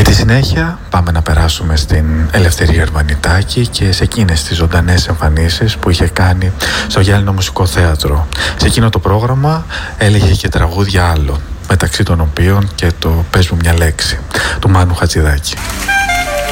Στη συνέχεια πάμε να περάσουμε στην Ελευθερία Αρβανιτάκη και σε εκείνες τις ζωντανές εμφανίσεις που είχε κάνει στο Γυάλινο Μουσικό Θέατρο. Σε εκείνο το πρόγραμμα έλεγε και τραγούδια άλλων, μεταξύ των οποίων και το «Πες μου μια λέξη» του Μάνου Χατζηδάκη.